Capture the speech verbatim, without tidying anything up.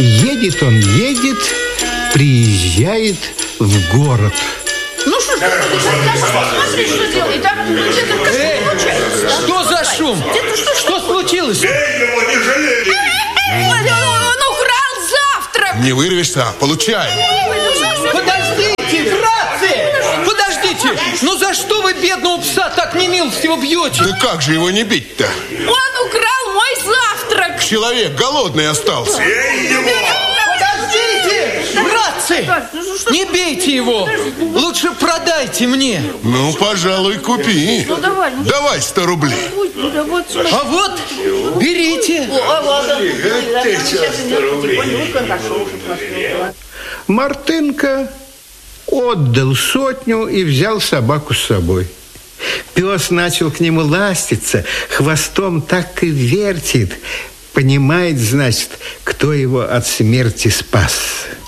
Едет он, едет, приезжает в город. Ну что ж, смотри, что делает, а? Эй, что за шум? Что случилось? Бей его, не жалей! Он украл завтрак! Не вырвешься, получай. Подождите, братцы! Подождите! Ну за что вы бедного пса так немилостиво бьете? Да как же его не бить-то? Он украл мой завтрак! Человек голодный остался. Бей его! Подождите, братцы! Не бейте его! Лучше продайте мне. Ну, пожалуй, купи. Ну, давай. Ну, Давай сто рублей. ну, да вот, смотри. А вот, берите. Мартынка отдал сотню и взял собаку с собой. Пес начал к нему ластиться, хвостом так и вертит. Понимает, значит, кто его от смерти спас.